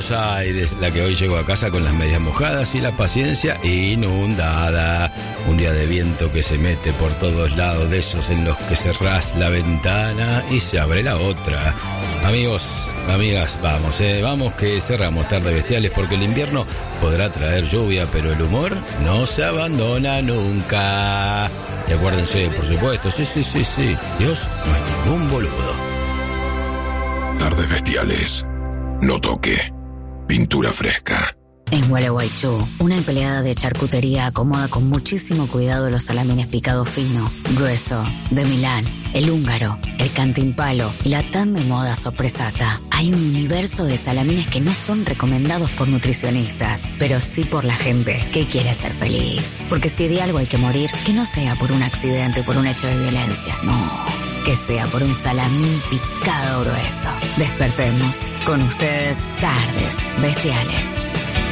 Buenos Aires, la que hoy llegó a casa con las medias mojadas y la paciencia inundada. Un día de viento que se mete por todos lados, de esos en los que cerrás la ventana y se abre la otra. Amigos, amigas, vamos que cerramos Tardes Bestiales porque el invierno podrá traer lluvia, pero el humor no se abandona nunca. Y acuérdense, por supuesto, sí, Dios no es ningún boludo. Tardes Bestiales. No toque. Pintura fresca. En Gualeguaychú, una empleada de charcutería acomoda con muchísimo cuidado los salamines picado fino, grueso, de Milán, el húngaro, el cantimpalo y la tan de moda sorpresata. Hay un universo de salamines que no son recomendados por nutricionistas, pero sí por la gente que quiere ser feliz. Porque si de algo hay que morir, que no sea por un accidente o por un hecho de violencia, no. Que sea por un salamín picado grueso. Despertemos. Con ustedes, Tardes Bestiales.